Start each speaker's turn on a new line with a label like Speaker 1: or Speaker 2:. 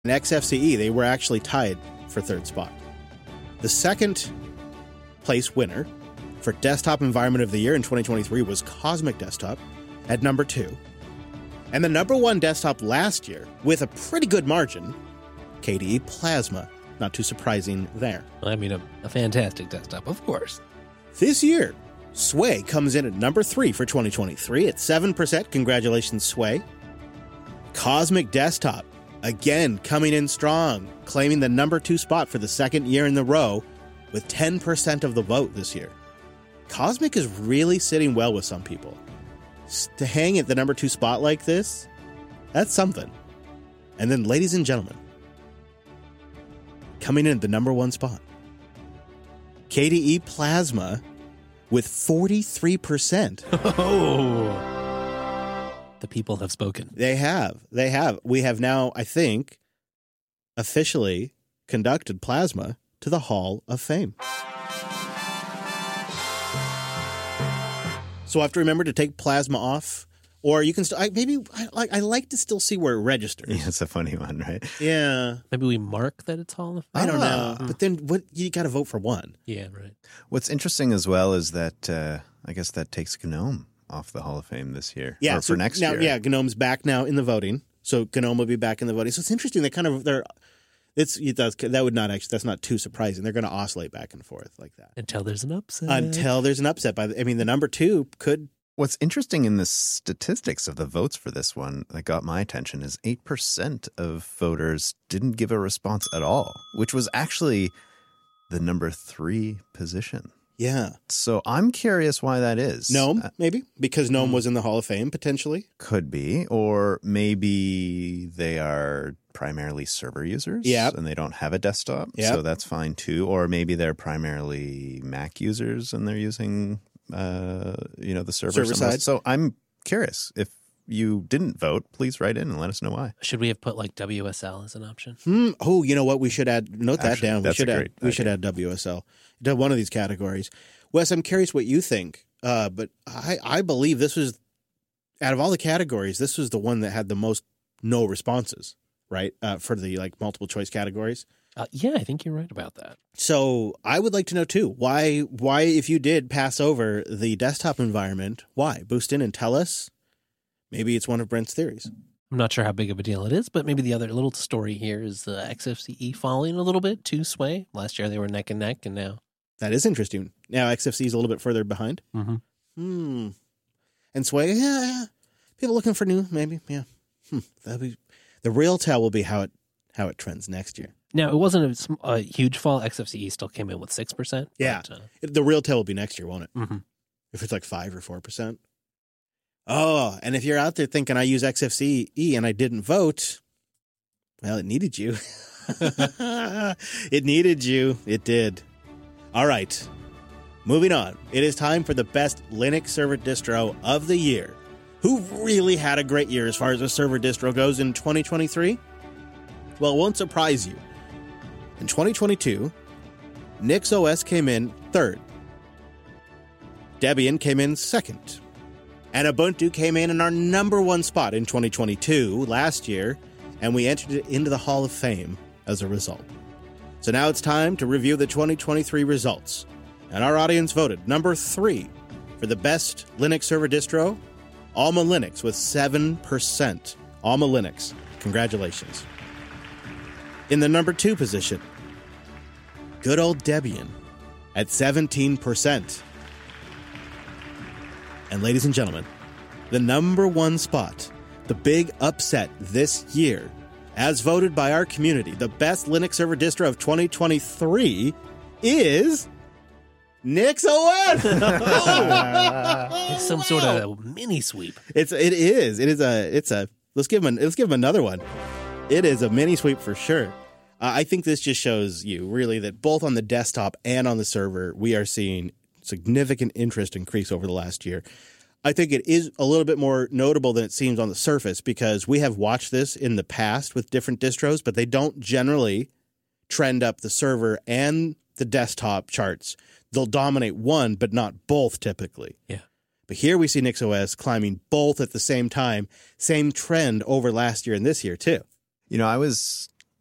Speaker 1: And XFCE, they were actually tied for third spot. The second place winner for Desktop Environment of the Year in 2023 was Cosmic Desktop at number 2. And the number 1 desktop last year, with a pretty good margin, KDE Plasma. Not too surprising there.
Speaker 2: I mean, a fantastic desktop, of course.
Speaker 1: This year, Sway comes in at number 3 for 2023 at 7%. Congratulations, Sway. Cosmic Desktop, again, coming in strong, claiming the number 2 spot for the second year in a row with 10% of the vote this year. Cosmic is really sitting well with some people. To hang at the number 2 spot like this, that's something. And then, ladies and gentlemen, coming in at the number 1 spot, KDE Plasma with 43%.
Speaker 2: Oh, the people have spoken.
Speaker 1: They have. We have now, I think, officially conducted Plasma to the Hall of Fame. So I have to remember to take Plasma off, or you can still. I like to still see where it registers.
Speaker 3: Yeah, it's a funny one, right?
Speaker 1: Yeah.
Speaker 2: Maybe we mark that it's Hall of Fame?
Speaker 1: I don't know. But then what? You got to vote for one.
Speaker 2: Yeah, right.
Speaker 3: What's interesting as well is that I guess that takes GNOME off the Hall of Fame this year.
Speaker 1: Yeah,
Speaker 3: or for next year.
Speaker 1: Yeah, GNOME's back now in the voting. So GNOME will be back in the voting. So it's interesting. That's not too surprising. They're going to oscillate back and forth like that
Speaker 2: Until there's an upset.
Speaker 1: The number 2 could.
Speaker 3: What's interesting in the statistics of the votes for this one that got my attention is 8% of voters didn't give a response at all, which was actually the number 3 position.
Speaker 1: Yeah.
Speaker 3: So I'm curious why that is.
Speaker 1: GNOME, maybe? Because GNOME was in the Hall of Fame, potentially?
Speaker 3: Could be. Or maybe they are primarily server users and they don't have a desktop. So that's fine too. Or maybe they're primarily Mac users and they're using the server
Speaker 1: side.
Speaker 3: So I'm curious. If you didn't vote, please write in and let us know why.
Speaker 2: Should we have put like WSL as an option?
Speaker 1: Oh, you know what? We should note that down. We should add WSL to one of these categories. Wes, I'm curious what you think. But I believe this was, out of all the categories, this was the one that had the most no responses, right? For the multiple choice categories.
Speaker 2: Yeah, I think you're right about that.
Speaker 1: So I would like to know too, why if you did pass over the desktop environment, why? Boost in and tell us. Maybe it's one of Brent's theories.
Speaker 2: I'm not sure how big of a deal it is, but maybe the other little story here is the XFCE falling a little bit to Sway. Last year they were neck and neck, and now.
Speaker 1: That is interesting. Now XFCE is a little bit further behind.
Speaker 2: Mm-hmm.
Speaker 1: And Sway, yeah. People looking for new, maybe, yeah. That'll be the real tell will be how it trends next year.
Speaker 2: Now, it wasn't a huge fall. XFCE still came in with 6%.
Speaker 1: Yeah.
Speaker 2: But,
Speaker 1: the real tell will be next year, won't it?
Speaker 2: Mm-hmm.
Speaker 1: If it's like 5 or 4%. Oh, and if you're out there thinking I use XFCE and I didn't vote, well, it needed you. It needed you. It did. All right. Moving on. It is time for the best Linux server distro of the year. Who really had a great year as far as a server distro goes in 2023? Well, it won't surprise you. In 2022, NixOS came in 3rd. Debian came in 2nd. And Ubuntu came in our number 1 spot in 2022, last year, and we entered it into the Hall of Fame as a result. So now it's time to review the 2023 results. And our audience voted number 3 for the best Linux server distro, Alma Linux with 7%. Alma Linux. Congratulations. In the number 2 position, good old Debian at 17%. And ladies and gentlemen, the number 1 spot, the big upset this year, as voted by our community, the best Linux server distro of 2023 is NixOS.
Speaker 2: It's some sort of mini sweep.
Speaker 1: It is. Let's give him another one. It is a mini sweep for sure. I think this just shows you really that both on the desktop and on the server, we are seeing significant interest increase over the last year. I think it is a little bit more notable than it seems on the surface because we have watched this in the past with different distros, but they don't generally trend up the server and the desktop charts. They'll dominate one, but not both typically.
Speaker 2: Yeah.
Speaker 1: But here we see NixOS climbing both at the same time, same trend over last year and this year too.
Speaker 3: You know, I was